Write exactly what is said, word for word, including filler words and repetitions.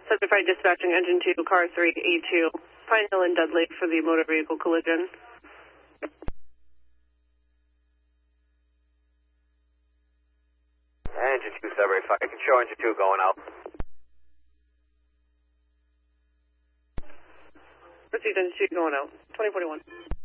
Certified dispatching engine two, car three, A two, Pine Hill and Dudley for the motor vehicle collision. Engine two, February five. I can show engine two going out. Proceed engine two going out. twenty forty-one.